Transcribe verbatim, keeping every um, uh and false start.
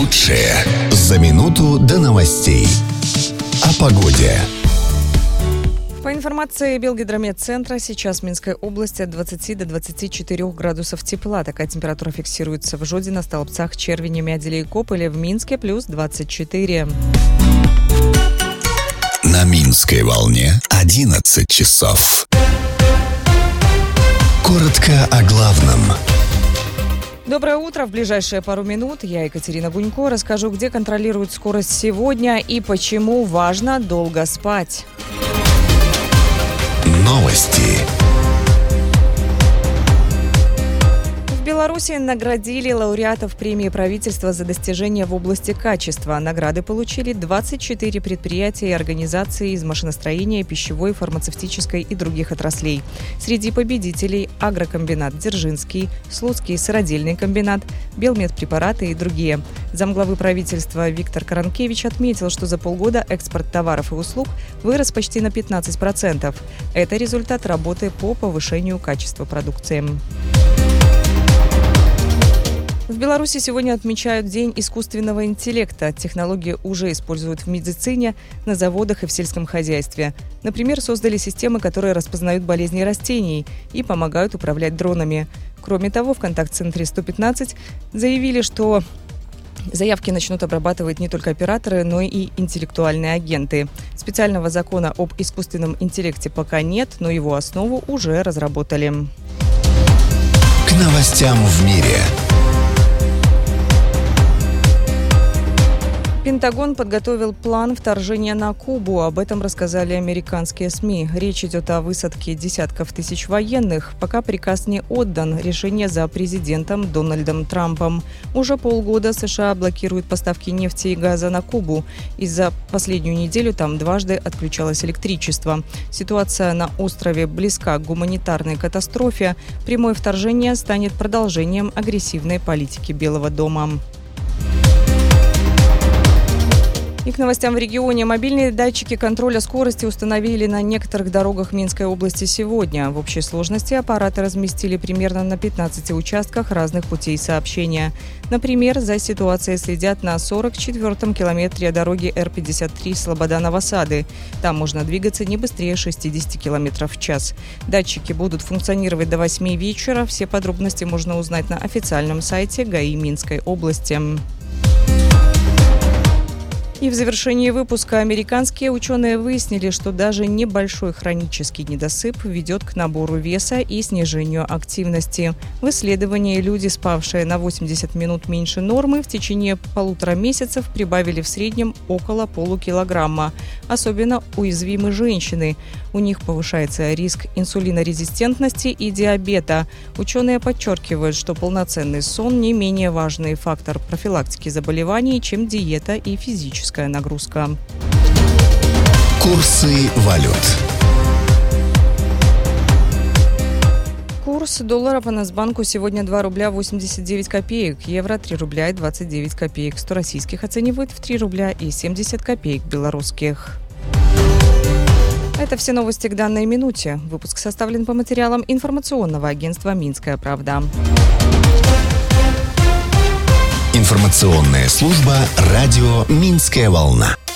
Лучшее за минуту до новостей. О погоде. По информации Белгидромедцентра, сейчас в Минской области от двадцати до двадцати четырёх градусов тепла. Такая температура фиксируется в Жодино, Столбцах, Червине, Мяделе и Кополе. В Минске плюс двадцать четыре. На Минской волне одиннадцать часов. Коротко о главном. Доброе утро. В ближайшие пару минут я, Екатерина Гунько, расскажу, где контролируют скорость сегодня и почему важно долго спать. Новости. В Беларуси наградили лауреатов премии правительства за достижения в области качества. Награды получили двадцать четыре предприятия и организации из машиностроения, пищевой, фармацевтической и других отраслей. Среди победителей – агрокомбинат «Дзержинский», Слуцкий сыродельный комбинат, Белмедпрепараты и другие. Замглавы правительства Виктор Каранкевич отметил, что за полгода экспорт товаров и услуг вырос почти на пятнадцать процентов. Это результат работы по повышению качества продукции. В Беларуси сегодня отмечают День искусственного интеллекта. Технологии уже используют в медицине, на заводах и в сельском хозяйстве. Например, создали системы, которые распознают болезни растений и помогают управлять дронами. Кроме того, в контакт-центре сто пятнадцать заявили, что заявки начнут обрабатывать не только операторы, но и интеллектуальные агенты. Специального закона об искусственном интеллекте пока нет, но его основу уже разработали. К новостям в мире. Пентагон подготовил план вторжения на Кубу. Об этом рассказали американские СМИ. Речь идет о высадке десятков тысяч военных. Пока приказ не отдан. Решение за президентом Дональдом Трампом. Уже полгода США блокируют поставки нефти и газа на Кубу. И за последнюю неделю там дважды отключалось электричество. Ситуация на острове близка к гуманитарной катастрофе. Прямое вторжение станет продолжением агрессивной политики Белого дома. И к новостям в регионе. Мобильные датчики контроля скорости установили на некоторых дорогах Минской области сегодня. В общей сложности аппараты разместили примерно на пятнадцати участках разных путей сообщения. Например, за ситуацией следят на сорок четвёртом километре дороги Эр пятьдесят три Слобода-Новосады. Там можно двигаться не быстрее шестидесяти километров в час. Датчики будут функционировать до восьми вечера. Все подробности можно узнать на официальном сайте ГАИ Минской области. И в завершении выпуска американские ученые выяснили, что даже небольшой хронический недосып ведет к набору веса и снижению активности. В исследовании люди, спавшие на восемьдесят минут меньше нормы, в течение полутора месяцев прибавили в среднем около полукилограмма. Особенно уязвимы женщины. У них повышается риск инсулинорезистентности и диабета. Ученые подчеркивают, что полноценный сон не менее важный фактор профилактики заболеваний, чем диета и физическая нагрузка. Курсы валют. Курс доллара по Нацбанку сегодня два рубля восемьдесят девять копеек, евро три рубля и двадцать девять копеек, сто российских оценивают в три рубля и семьдесят копеек белорусских. Это все новости к данной минуте. Выпуск составлен по материалам информационного агентства «Минская правда». Информационная служба радио «Минская волна».